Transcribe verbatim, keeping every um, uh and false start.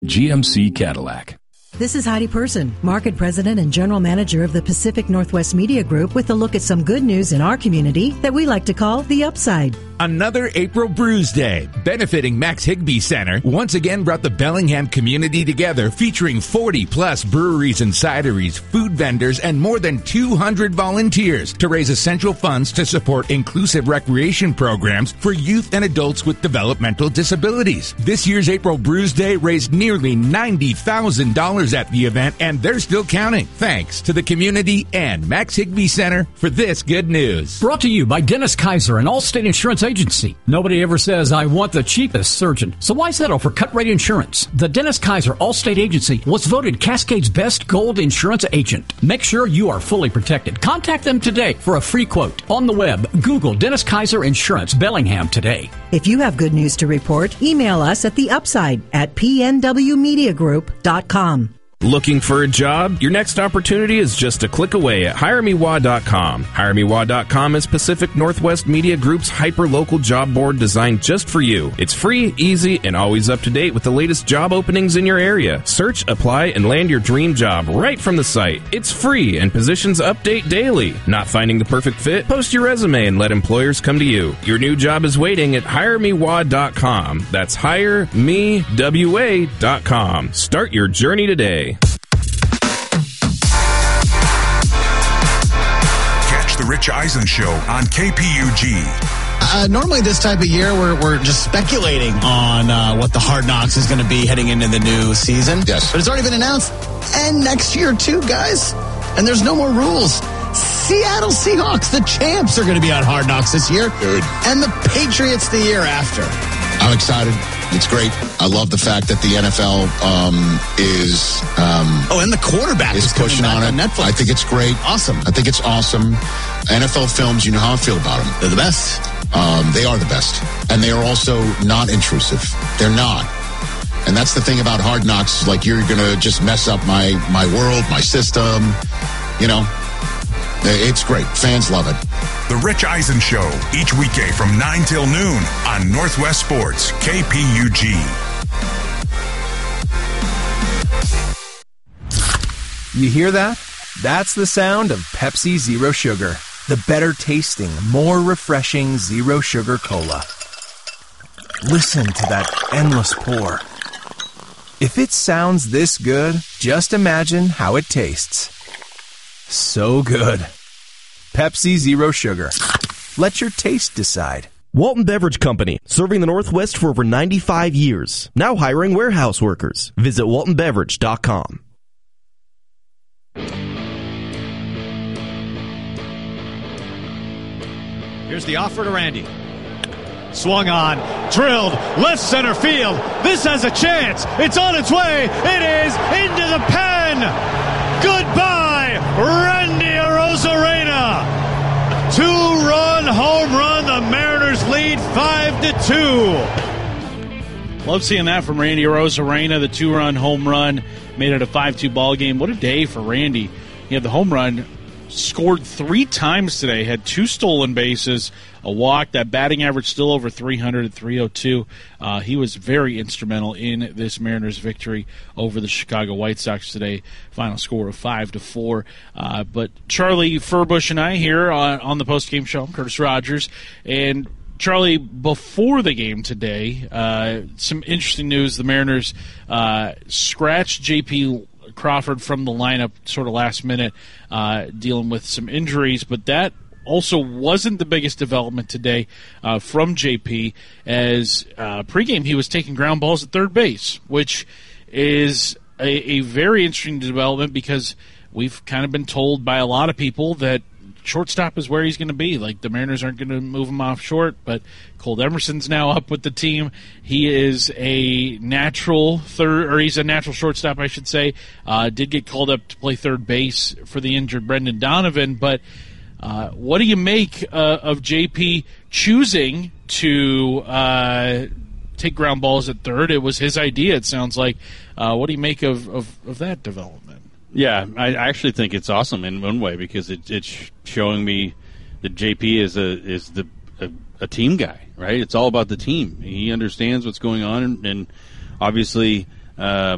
G M C Cadillac. This is Heidi Person, Market President and General Manager of the Pacific Northwest Media Group, with a look at some good news in our community that we like to call the upside. Another April Brews Day, benefiting Max Higbee Center, once again brought the Bellingham community together, featuring forty plus breweries and cideries, food vendors, and more than two hundred volunteers to raise essential funds to support inclusive recreation programs for youth and adults with developmental disabilities. This year's April Brews Day raised nearly ninety thousand dollars at the event, and they're still counting. Thanks to the community and Max Higbee Center for this good news. Brought to you by Dennis Kaiser and Allstate Insurance Agency. Nobody ever says, I want the cheapest surgeon. So why settle for cut rate insurance? The Dennis Kaiser Allstate Agency was voted Cascade's best gold insurance agent. Make sure you are fully protected. Contact them today for a free quote. On the web, Google Dennis Kaiser Insurance Bellingham today. If you have good news to report, email us at the upside at p n w media group dot com. Looking for a job? Your next opportunity is just a click away at hire me wa dot com. hire me wa dot com is Pacific Northwest Media Group's hyper-local job board designed just for you. It's free, easy, and always up to date with the latest job openings in your area. Search, apply, and land your dream job right from the site. It's free, and positions update daily. Not finding the perfect fit? Post your resume and let employers come to you. Your new job is waiting at hire me wa dot com. That's hire me wa dot com. Start your journey today. Catch the Rich Eisen Show on K P U G. Uh, normally this time of year, we're, we're just speculating on uh, what the Hard Knocks is going to be heading into the new season. Yes. But it's already been announced. And next year, too, guys. And there's no more rules. Seattle Seahawks, the champs, are going to be on Hard Knocks this year. Good. And the Patriots the year after. I'm excited. It's great. I love the fact that the N F L um, is um, oh, and the quarterback is, is pushing on it. On Netflix. I think it's great. Awesome. I think it's awesome. N F L films, you know how I feel about them. They're the best. Um, they are the best, and they are also not intrusive. They're not, and that's the thing about Hard Knocks. Like, you're gonna just mess up my my world, my system. You know, it's great. Fans love it. The Rich Eisen Show, each weekday from nine till noon on Northwest Sports, K P U G. You hear that? That's the sound of Pepsi Zero Sugar. The better tasting, more refreshing Zero Sugar Cola. Listen to that endless pour. If it sounds this good, just imagine how it tastes. So good. Pepsi Zero Sugar. Let your taste decide. Walton Beverage Company, serving the Northwest for over ninety-five years. Now hiring warehouse workers. Visit walton beverage dot com. Here's the offer to Randy. Swung on, drilled, left center field. This has a chance. It's on its way. It is into the pen. Goodbye, Randy Arozarena. Two-run home run. The Mariners lead five to two. Love seeing that from Randy Arozarena. The two-run home run made it a five two ball game. What a day for Randy. He had the home run. Scored three times today, had two stolen bases, a walk. That batting average still over three hundred at three oh two. Uh, he was very instrumental in this Mariners victory over the Chicago White Sox today. Final score of five to four. Uh, but Charlie Furbush and I here on, on the post-game show, I'm Curtis Rogers, and Charlie, before the game today, uh, some interesting news. The Mariners uh, scratched J P Crawford from the lineup sort of last minute, uh, dealing with some injuries, but that also wasn't the biggest development today uh, from J P, as uh, pregame he was taking ground balls at third base, which is a, a very interesting development because we've kind of been told by a lot of people that shortstop is where he's going to be. Like, the Mariners aren't going to move him off short, but Colt Emerson's now up with the team. He is a natural third, or he's a natural shortstop, I should say. Uh, did get called up to play third base for the injured Brendan Donovan, but uh, what do you make uh, of J P choosing to uh, take ground balls at third? It was his idea, it sounds like. Uh, what do you make of, of, of that development? Yeah, I actually think it's awesome in one way because it, it's showing me that J P is a is the a, a team guy, right? It's all about the team. He understands what's going on, and, and obviously uh,